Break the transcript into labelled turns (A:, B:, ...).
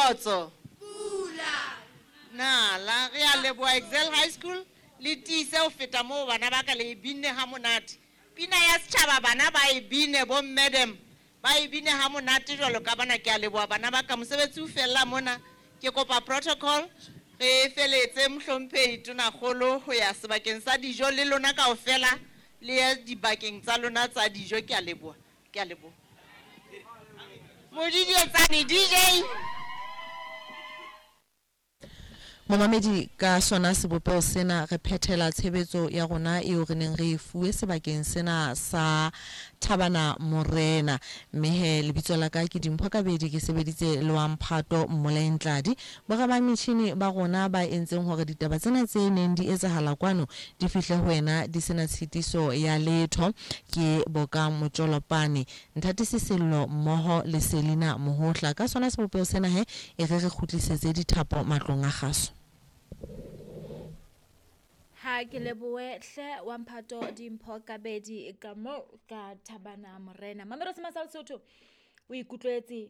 A: Kgotso. Nala re a leboha Excel High School le tise ho feta moo bana ba ka le binne ha monate. Pina ya setjhaba bana ba e bine bo madam ba e bine ha monate jwalo ka bana ke a leboha bana ba ka mosebetsi o fella mona ke kopa protocol re feletse mohlomphehi tona kgolo ho ya sebakeng sa dijo le lona kaofela le ya dibakeng tsa lona tsa dijo ke a leboha Modidi etsane DJ
B: Momamedi ka sona sebopeo sena re phethela tshebetso ya rona eo re neng re fuwe sebakeng sena sa Thabana Morena mehe lebitso la ka ke Dimpho Kabedi ke sebeditse le wa Mphato Mmolentladi ba ga metšhini ba rona ba entseng hore ditaba tsena tse neng di etsahala kwano di fihle ho wena di sena tshitiso ya letho ke Boka Motjolopane Nthati Sello mmoho le Selina Mohotla ka sona sebopeo sena he e re kgutlisetse dithapo matlong a kgaso
C: ha ke leboe hle wa Mphato Dimpho Kabedi ka mo ka Thabana Morena Mamero Sema sa Lesotho o ikutlwetse